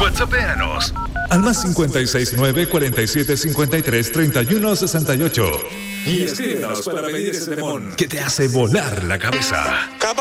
WhatsAppéanos al +569 4753 3168 y escríbenos para pedir ese temón que te hace volar la cabeza.